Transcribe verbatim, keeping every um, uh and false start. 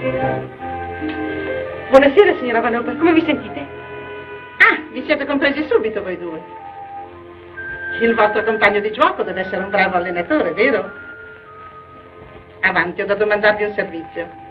Buonasera, signora Vanover, come vi sentite? Ah, vi siete compresi subito voi due. Il vostro compagno di gioco deve essere un bravo allenatore, vero? Avanti, ho da domandarvi un servizio.